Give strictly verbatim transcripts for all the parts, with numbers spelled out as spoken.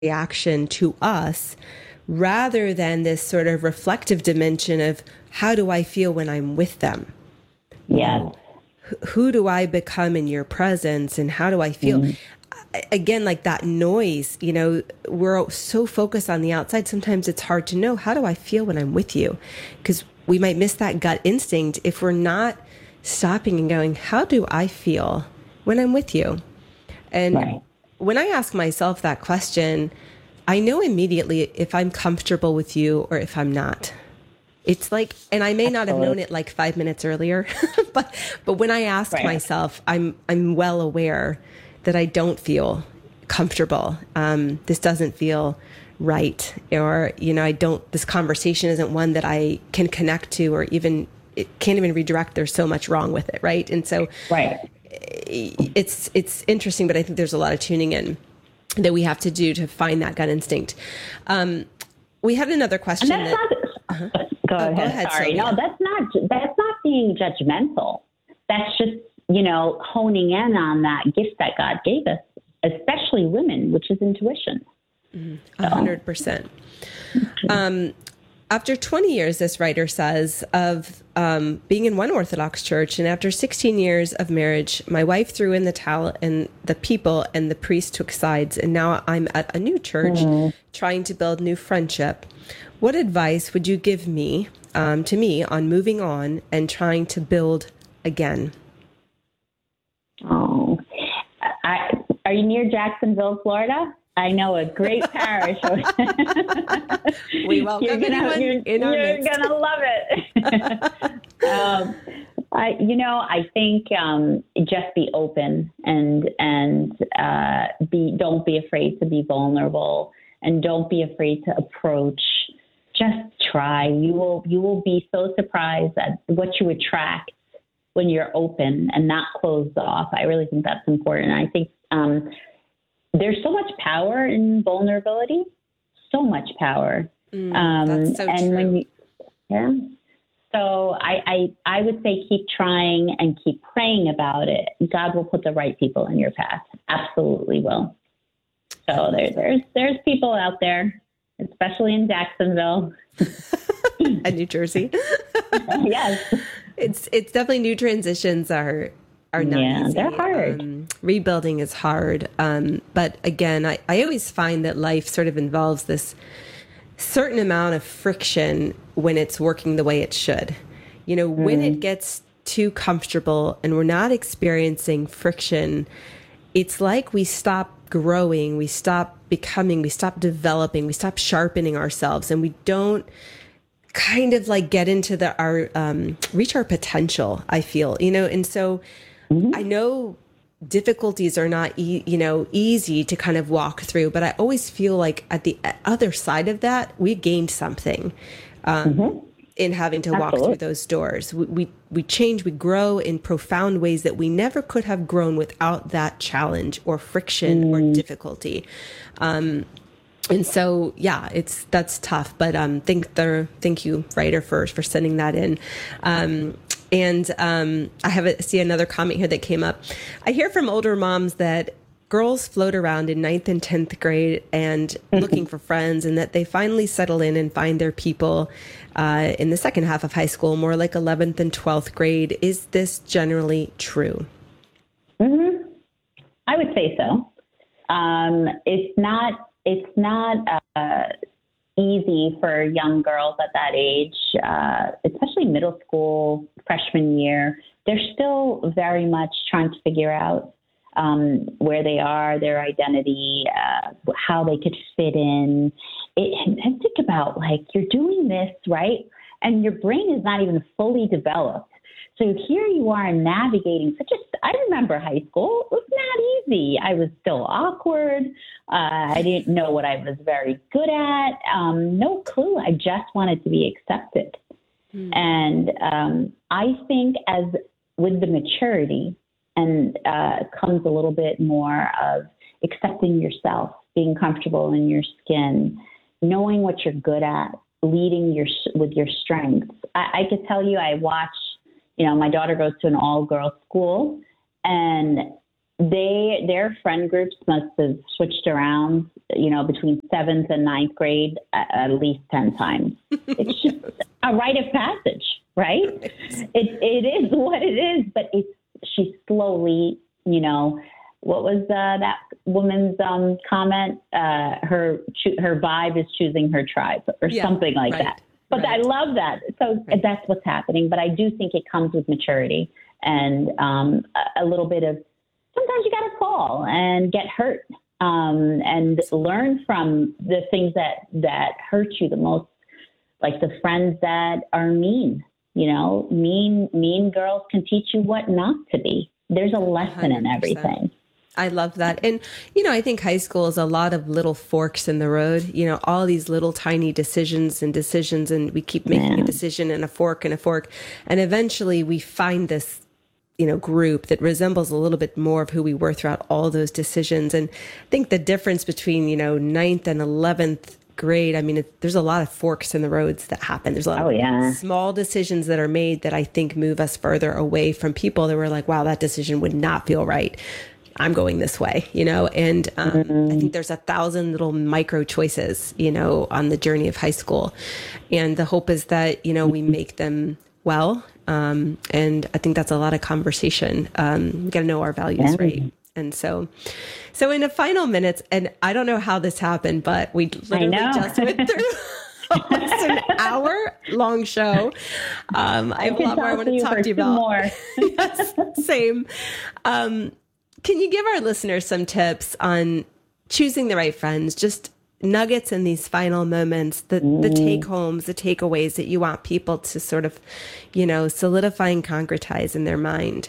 reaction to us rather than this sort of reflective dimension of how do I feel when I'm with them? You Yes. know, who do I become in your presence and how do I feel? Mm-hmm. Again, like that noise, you know, we're so focused on the outside. Sometimes it's hard to know, how do I feel when I'm with you? Because we might miss that gut instinct if we're not stopping and going, how do I feel when I'm with you? And Right. when I ask myself that question, I know immediately if I'm comfortable with you or if I'm not. It's like, and I may not have known Absolutely. it like five minutes earlier, but but when I ask Right. myself, I'm I'm well aware that I don't feel comfortable. Um, this doesn't feel right, or you know, I don't. This conversation isn't one that I can connect to, or even it can't even redirect. There's so much wrong with it, right? And so Right. it's it's interesting, but I think there's a lot of tuning in that we have to do to find that gut instinct. Um, we had another And question that's that. not, go Oh, go ahead. ahead, Sorry. No, Sylvia. that's not, that's not being judgmental. That's just, you know, honing in on that gift that God gave us, especially women, which is intuition. A So, hundred percent. Um, after twenty years, this writer says, of um, being in one Orthodox church, and after sixteen years of marriage, my wife threw in the towel, and the people and the priest took sides, and now I'm at a new church, mm, trying to build new friendship. What advice would you give me, um, to me, on moving on and trying to build again? oh, I, are you near Jacksonville, Florida? I know a great parish. We you're welcome gonna anyone you're, in our you're midst. gonna love it. um, I, you know, I think um, just be open and and uh, be don't be afraid to be vulnerable and don't be afraid to approach. Just try. You will you will be so surprised at what you attract when you're open and not closed off. I really think that's important. I think um, there's so much power in vulnerability, so much power. Mm, that's Um, so and when true. you, yeah. So I, I, I would say keep trying and keep praying about it. God will put the right people in your path. Absolutely will. I So love there, that. there's, there's people out there, especially in Jacksonville. And New Jersey. Yes. It's it's definitely, new transitions are are not Yeah, they're easy. hard. Um, rebuilding is hard. Um, but again, I, I always find that life sort of involves this certain amount of friction when it's working the way it should. You know, when it Mm, gets too comfortable and we're not experiencing friction, it's like we stop growing, we stop becoming, we stop developing, we stop sharpening ourselves, and we don't kind of like get into the our um reach our potential, I feel, you know. And so I mhm. know difficulties are not e- you know, easy to kind of walk through, but I always feel like at the other side of that we gained something Mhm. in having to walk through Absolutely. those doors. We, we we change, we grow in profound ways that we never could have grown without that challenge or friction or Mm, difficulty. And so, yeah, it's that's tough. But um, thank the thank you, writer, for for sending that in. Um, and um, I have a, see another comment here that came up. I hear from older moms that girls float around in ninth and tenth grade and looking for friends, and that they finally settle in and find their people uh, in the second half of high school, more like eleventh and twelfth grade. Is this generally true? mhm. I would say so. Um, it's not. It's not uh, easy for young girls at that age, uh, especially middle school, freshman year. They're still very much trying to figure out um, where they are, their identity, uh, how they could fit in. It, and think about, like, you're doing this, right? And your brain is not even fully developed. So here you are navigating such a, I remember high school, it was not easy. I was still awkward. Uh, I didn't know what I was very good at. Um, no clue. I just wanted to be accepted. And um, I think as with the maturity and uh, comes a little bit more of accepting yourself, being comfortable in your skin, knowing what you're good at, leading your with your strengths. I, I could tell you, I watch. You know, my daughter goes to an all-girls school, and they their friend groups must have switched around, you know, between seventh and ninth grade at, at least ten times. It's just a rite of passage, right? It it is what it is, but it's she slowly, you know, what was uh, that woman's um, comment? Uh, her her vibe is choosing her tribe, or yeah, something like right, that. But right. I love that. So right. that's what's happening. But I do think it comes with maturity and um, a, a little bit of. Sometimes you got to fall and get hurt um, and learn from the things that, that hurt you the most, like the friends that are mean. You know, mean mean girls can teach you what not to be. There's a lesson one hundred percent in everything. I love that. And, you know, I think high school is a lot of little forks in the road, you know, all these little tiny decisions and decisions, and we keep making yeah. a decision and a fork and a fork. And eventually we find this you know, group that resembles a little bit more of who we were throughout all those decisions. And I think the difference between, you know, ninth and eleventh grade, I mean, it, there's a lot of forks in the roads that happen. There's a lot oh, of yeah. small decisions that are made that I think move us further away from people that were like, wow, that decision would not feel right. I'm going this way, you know, and um, mm-hmm. I think there's a thousand little micro choices, you know, on the journey of high school. And the hope is that, you know, we make them well. Um, and I think that's a lot of conversation. Um, we got to know our values, yeah. right? And so, so in the final minutes, and I don't know how this happened, but we literally just went through almost an hour long show. Um, I have a lot more I want to talk to you about. More. Yes, same. Um, can you give our listeners some tips on choosing the right friends? Just nuggets in these final moments, the, mm. the take homes, the takeaways that you want people to sort of, you know, solidify and concretize in their mind.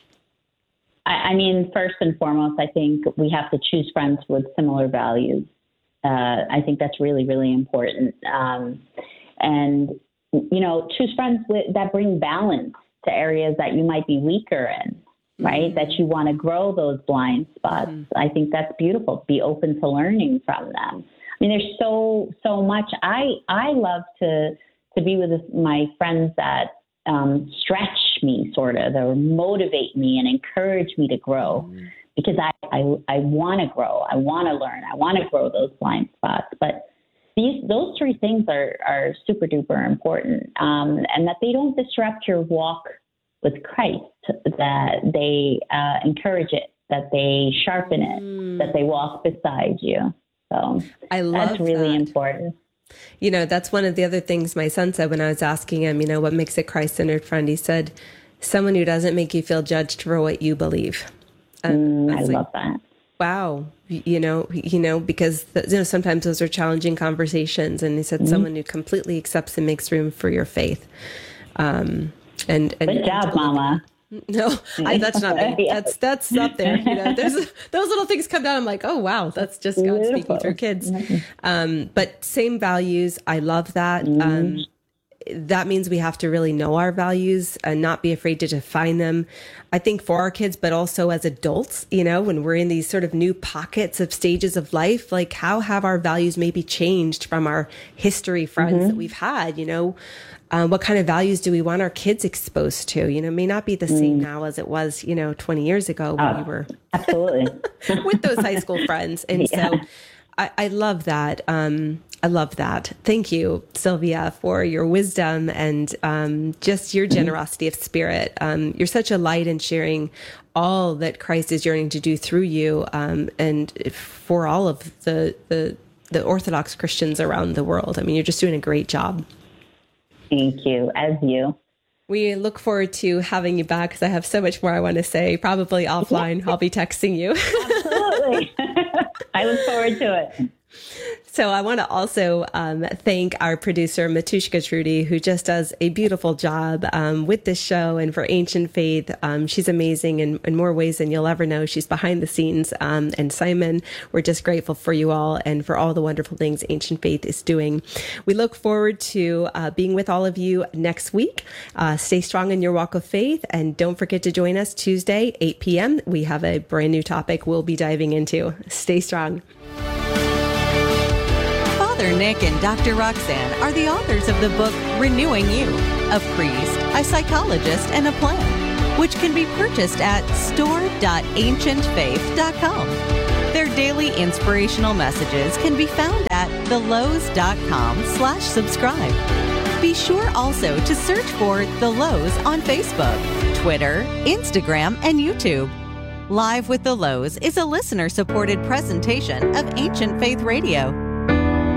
I, I mean, first and foremost, I think we have to choose friends with similar values. Uh, I think that's really, really important. Um, and, you know, choose friends with, that bring balance to areas that you might be weaker in. Right? Mm-hmm. That you want to grow those blind spots. Mm-hmm. I think that's beautiful. Be open to learning from them. I mean, there's so, so much. I, I love to, to be with my friends that um, stretch me sort of, or motivate me and encourage me to grow mm-hmm. because I, I, I want to grow. I want to learn. I want to grow those blind spots. But these, those three things are, are super duper important um, and that they don't disrupt your walk with Christ, that they uh, encourage it, that they sharpen it, mm. that they walk beside you. So I love that's really that. important. You know, that's one of the other things my son said when I was asking him, you know, what makes a Christ-centered friend? He said, someone who doesn't make you feel judged for what you believe. Mm, I, I like, love that. Wow. You know, you know, because the, you know, sometimes those are challenging conversations. And he said, mm-hmm. someone who completely accepts and makes room for your faith. Um, And, and good job, Mama. No, I, that's not me. Yeah. That's that's up there. You know, there's those little things come down. I'm like, oh wow, that's just God Beautiful. Speaking through kids. Um, but same values. I love that. Mm. Um, that means we have to really know our values and not be afraid to define them. I think for our kids, but also as adults. You know, when we're in these sort of new pockets of stages of life, like how have our values maybe changed from our history friends mm-hmm. that we've had? You know. Uh, what kind of values do we want our kids exposed to? You know, it may not be the same mm. now as it was, you know, twenty years ago when oh, we were absolutely with those high school friends. And yeah. so I, I love that. Um, I love that. Thank you, Sylvia, for your wisdom and um, just your generosity of spirit. Um, you're such a light in sharing all that Christ is yearning to do through you um, and for all of the, the, the Orthodox Christians around the world. I mean, you're just doing a great job. Thank you, as you. We look forward to having you back because I have so much more I want to say, probably offline. I'll be texting you. Absolutely. I look forward to it. So I want to also um, thank our producer, Matushka Trudy, who just does a beautiful job um, with this show and for Ancient Faith. Um, she's amazing in, in more ways than you'll ever know. She's behind the scenes. Um, and Simon, we're just grateful for you all and for all the wonderful things Ancient Faith is doing. We look forward to uh, being with all of you next week. Uh, stay strong in your walk of faith. And don't forget to join us Tuesday, eight p.m. We have a brand new topic we'll be diving into. Stay strong. Father Nick and Doctor Roxanne are the authors of the book Renewing You, a priest, a psychologist, and a plan. which can be purchased at store dot ancient faith dot com. Their daily inspirational messages can be found at the lowe's dot com slash subscribe. Be sure also to search for The Lowe's on Facebook, Twitter, Instagram, and YouTube. Live with The Lowe's is a listener-supported presentation of Ancient Faith Radio.